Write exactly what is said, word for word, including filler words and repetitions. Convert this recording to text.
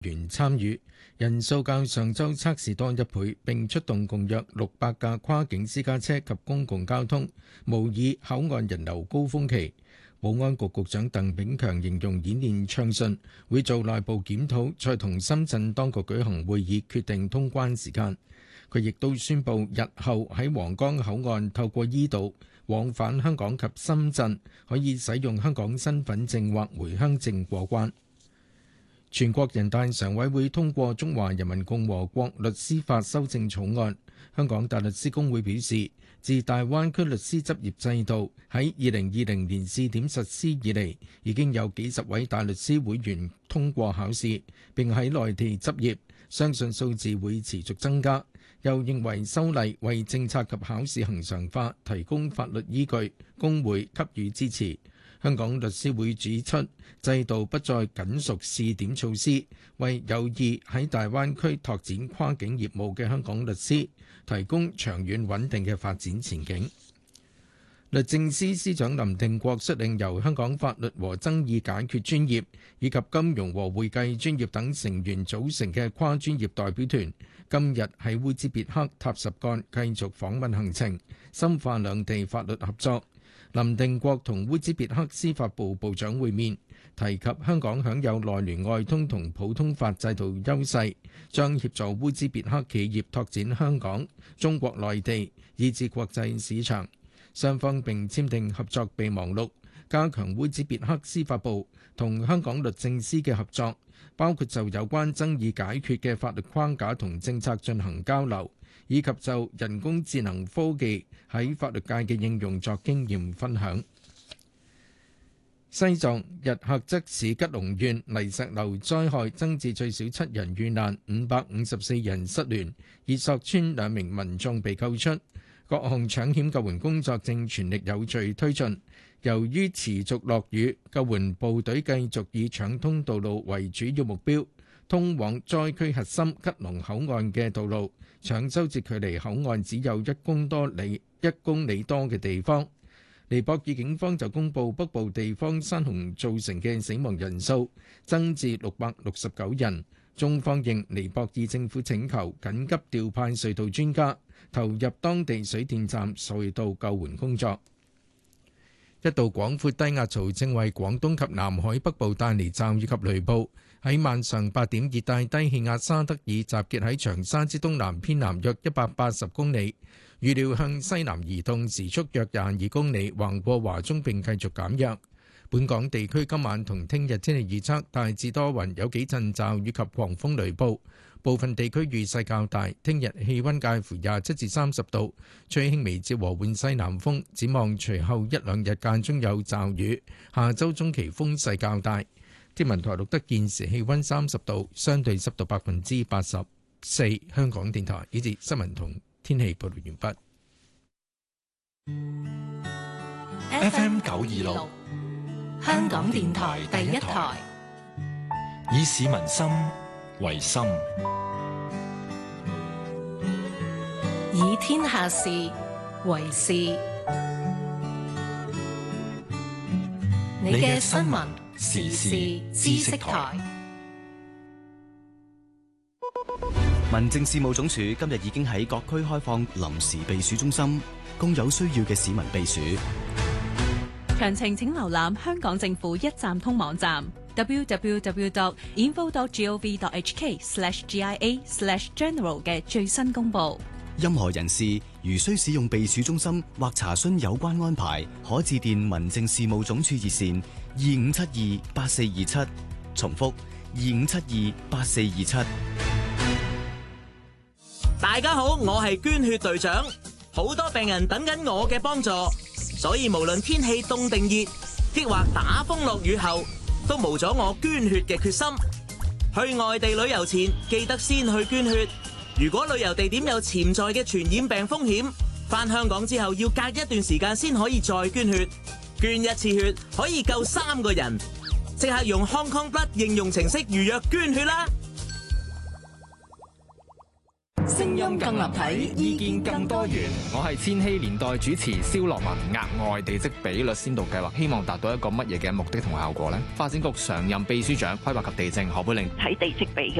員參與，人數較上週測試多一倍，並出動共約六百架跨境私家車及公共交通，模擬口岸人流高峰期。保安局局長鄧炳強形容演練暢順，會做內部檢討，再同深圳當局舉行會議，決定通關時間。佢亦都宣布，日後喺皇崗口岸透過 E 道往返香港及深圳，可以使用香港身份證或回鄉證過關。全國人大常委會通過《中華人民共和國律師法》修正草案。香港大律師公會表示，自大灣區律師執業制度喺二零二零年試點實施以嚟，已經有幾十位大律師會員通過考試，並喺內地執業，相信數字會持續增加。又認為修例為政策及考試恆常化提供法律依據，公會給予支持。香港律師會指出，制度不再僅屬試點措施，為有意喺大灣區拓展跨境業務嘅香港律師提供長遠穩定嘅發展前景。律政司司長林定國率領由香港法律和爭議解決專業以及金融和會計專業等成員組成嘅跨專業代表團，今日喺烏茲別克塔什幹繼續訪問行程，深化兩地法律合作。林定國同烏茲別克司法部部長會面，提及香港享有內聯外通同普通法制度優勢，將協助烏茲別克企業拓展香港、中國內地以至國際市場。雙方並簽訂合作備忘錄，加強烏茲別克司法部同香港律政司嘅合作，包括就有關爭議解決嘅法律框架同政策進行交流，以及就人工智能科技喺法律界嘅應用作經驗分享。西藏日喀則市吉隆縣泥石流災害增至最少七人遇難，五百五十四人失聯，熱索村兩名民眾被救出。各項搶險救援工作正全力有序推進。由於持續落雨，救援部隊繼續以搶通道路為主要目標，通往災區核心吉隆口岸嘅道路搶修至距離口岸只有一公多里一公里多嘅地方。尼泊爾警方就公布北部地方山洪造成嘅死亡人數增至六百六十九人。中方應尼泊爾政府請求，緊急調派隧道專家投入當地水電站隧道救援工作。一道廣闊低壓槽正為廣東及南海北部帶嚟驟雨及雷暴。喺晚上八點，熱帶低氣壓沙德爾集結喺長沙之東南偏南約一百八十公里，預料向西南移動，時速約廿二公里，橫過華中並繼續減弱。本港地區今晚同聽日天氣預測大致多雲，有幾陣驟雨及狂風雷暴，部分地區雨勢較大。聽日氣溫介乎廿七至三十度，吹輕微至和緩西南風。展望隨後一兩日間中有驟雨，下周中期風勢較大。天文台錄得現時氣溫三十度，相對濕度百分之八十四。香港電台以至新聞同天氣報道完畢。F M 九二六。香港電台第一台，以市民心為心，以天下事為事。你嘅新聞時事知識台。 民政事務總署今日已經喺各區開放臨時避暑中心，供有需要嘅市民避暑。 詳情請瀏覽香港政府一站通網站 double-u double-u double-u dot info dot gov dot h k slash g i a slash general 嘅最新公佈。 任何人士如需使用避暑中心或查詢有關安排，可致電民政事務總署熱線二五七二八四二七，重複二五七二八四二七。 大家好，我係捐血隊長，好多病人等緊我嘅幫助。所以無論天氣凍定熱，抑或打風落雨後，都無咗我捐血嘅決心。去外地旅遊前，記得先去捐血。如果旅遊地點有潛在嘅傳染病風險，返香港之後要隔一段時間先可以再捐血。捐一次血可以救三個人，即刻用 Hong Kong Blood 應用程式預約捐血啦！ 聲音更立體，意見更多元。 我係千禧年代主持蕭樂文。額外地積比率先導計劃，希望達到一個乜嘢嘅目的同效果呢？發展局常任秘書長規劃及地政何佩玲， 睇地積比嘅